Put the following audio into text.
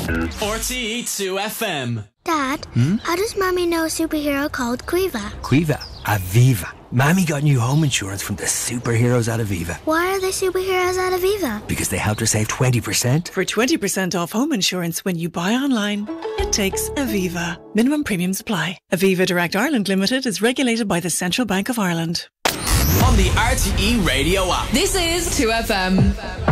RTE2 FM. Dad, how does Mommy know a superhero called Quiva? Quiva? Aviva. Mammy got new home insurance from the superheroes at Aviva. Why are they superheroes at Aviva? Because they helped her save 20%. For 20% off home insurance when you buy online, it takes Aviva. Minimum premiums apply. Aviva Direct Ireland Limited is regulated by the Central Bank of Ireland. On the RTE radio app. This is 2FM.